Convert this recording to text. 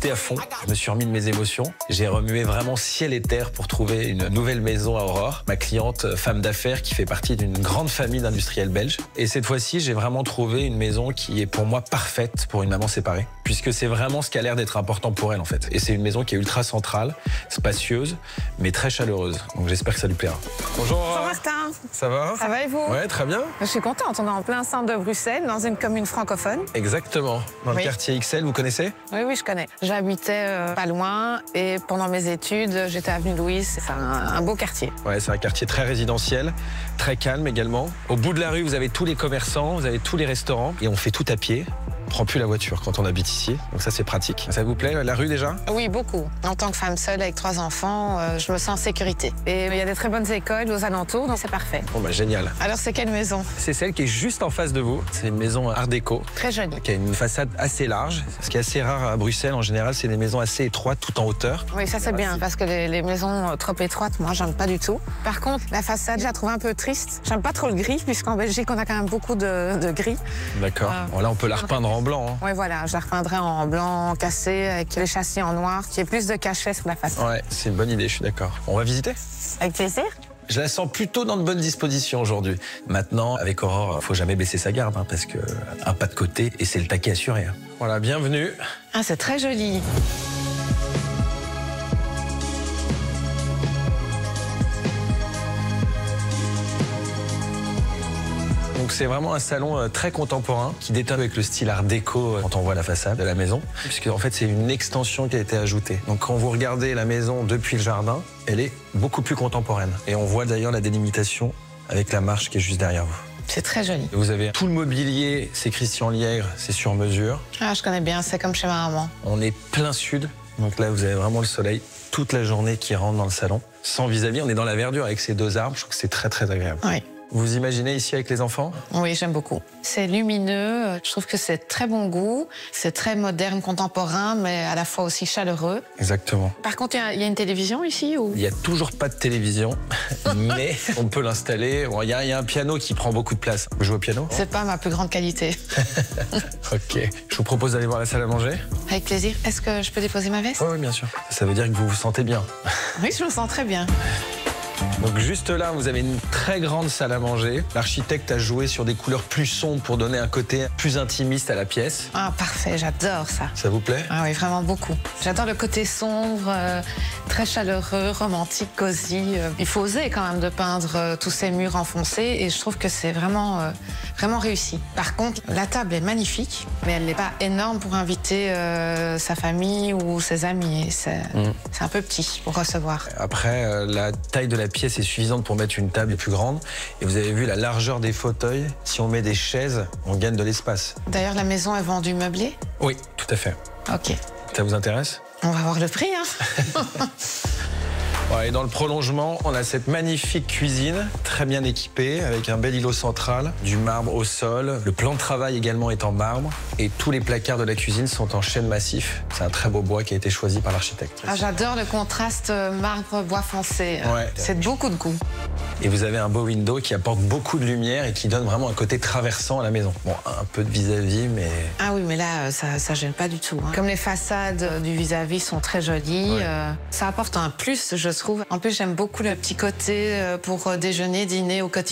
boosté à fond. Je me suis remis de mes émotions. J'ai remué vraiment ciel et terre pour trouver une nouvelle maison à Aurore. Ma cliente, femme d'affaires, qui fait partie d'une grande famille d'industriels belges. Et cette fois-ci, j'ai vraiment trouvé une maison qui est pour moi parfaite pour une maman séparée, puisque c'est vraiment ce qui a l'air d'être important pour elle en fait. Et c'est une maison qui est ultra centrale, spacieuse, mais très chaleureuse. Donc j'espère que ça lui plaira. Bonjour. Bonjour Martin. Ça va? Ça va et vous? Ouais, très bien. Je suis contente, on est en plein centre de Bruxelles, dans une commune francophone. Exactement. Dans le quartier XL, vous connaissez? Oui, je connais. J'habitais pas loin et pendant mes études, j'étais à avenue Louise. C'est un beau quartier. Ouais, c'est un quartier très résidentiel, très calme également. Au bout de la rue, vous avez tous les commerçants, vous avez tous les restaurants et on fait tout à pied. On prend plus la voiture quand on habite ici, donc ça c'est pratique. Ça vous plaît, la rue déjà? Oui, beaucoup. En tant que femme seule avec 3 enfants, je me sens en sécurité. Et il y a des très bonnes écoles aux alentours, donc c'est parfait. Bon bah génial. Alors c'est quelle maison? C'est celle qui est juste en face de vous. C'est une maison art déco. Très jolie. Qui a une façade assez large. Ce qui est assez rare à Bruxelles en général, c'est des maisons assez étroites tout en hauteur. Oui, ça c'est bien, parce que les maisons trop étroites, moi j'aime pas du tout. Par contre, la façade, je la trouve un peu triste. J'aime pas trop le gris, puisqu'en Belgique on a quand même beaucoup de gris. D'accord. Bon, là on peut la repeindre en blanc. Hein. Oui, voilà, je la repeindrai en blanc cassé avec les châssis en noir, qui est plus de cachet sur la façade. Ouais, c'est une bonne idée, je suis d'accord. On va visiter? Avec plaisir. Je la sens plutôt dans de bonnes dispositions aujourd'hui. Maintenant, avec Aurore, faut jamais baisser sa garde, hein, parce que un pas de côté et c'est le taquet assuré. Hein. Voilà, bienvenue. Ah, c'est très joli. Donc c'est vraiment un salon très contemporain qui détonne avec le style art déco quand on voit la façade de la maison, puisque en fait c'est une extension qui a été ajoutée. Donc quand vous regardez la maison depuis le jardin, elle est beaucoup plus contemporaine. Et on voit d'ailleurs la délimitation avec la marche qui est juste derrière vous. C'est très joli. Vous avez tout le mobilier, c'est Christian Liègre, c'est sur mesure. Ah, je connais bien, c'est comme chez ma maman. On est plein sud, donc là vous avez vraiment le soleil toute la journée qui rentre dans le salon. Sans vis-à-vis, on est dans la verdure avec ces 2 arbres, je trouve que c'est très très agréable. Oui. Vous imaginez ici avec les enfants? Oui, j'aime beaucoup. C'est lumineux, je trouve que c'est très bon goût, c'est très moderne, contemporain, mais à la fois aussi chaleureux. Exactement. Par contre, il y a une télévision ici ou... Il n'y a toujours pas de télévision, mais on peut l'installer. Bon, il y a un piano qui prend beaucoup de place. Vous jouez au piano? C'est pas ma plus grande qualité. Ok. Je vous propose d'aller voir la salle à manger. Avec plaisir. Est-ce que je peux déposer ma veste? Oui, bien sûr. Ça veut dire que vous vous sentez bien. Oui, je me sens très bien. Donc juste là, vous avez une très grande salle à manger. L'architecte a joué sur des couleurs plus sombres pour donner un côté plus intimiste à la pièce. Ah, parfait, j'adore ça. Ça vous plaît? Ah oui, vraiment beaucoup. J'adore le côté sombre, très chaleureux, romantique, cosy. Il faut oser quand même de peindre tous ces murs enfoncés et je trouve que c'est vraiment, vraiment réussi. Par contre, la table est magnifique, mais elle n'est pas énorme pour inviter sa famille ou ses amis. C'est un peu petit pour recevoir. Après, la taille de la pièce est suffisante pour mettre une table plus grande. Et vous avez vu la largeur des fauteuils. Si on met des chaises, on gagne de l'espace. D'ailleurs, la maison est vendue meublée? Oui, tout à fait. Ok. Ça vous intéresse? On va voir le prix, hein. Ouais, et dans le prolongement, on a cette magnifique cuisine, très bien équipée, avec un bel îlot central, du marbre au sol. Le plan de travail également est en marbre. Et tous les placards de la cuisine sont en chêne massif. C'est un très beau bois qui a été choisi par l'architecte. Ah, j'adore le contraste marbre-bois foncé. Ouais. C'est beaucoup de goût. Et vous avez un beau window qui apporte beaucoup de lumière et qui donne vraiment un côté traversant à la maison. Bon, un peu de vis-à-vis, mais... Ah oui, mais là, ça gêne pas du tout. Hein. Comme les façades du vis-à-vis sont très jolies, ça apporte un plus, je trouve. En plus, j'aime beaucoup le petit côté pour déjeuner, dîner au quotidien.